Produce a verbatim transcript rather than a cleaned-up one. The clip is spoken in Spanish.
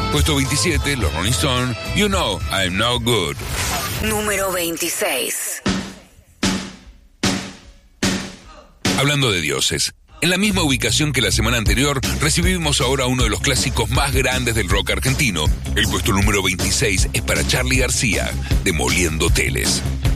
Puesto veintisiete, los Rolling Stones, You Know I'm No Good. Número veintiséis. Hablando de dioses, en la misma ubicación que la semana anterior, recibimos ahora uno de los clásicos más grandes del rock argentino. El puesto número veintiséis es para Charly García, Demoliendo Hoteles.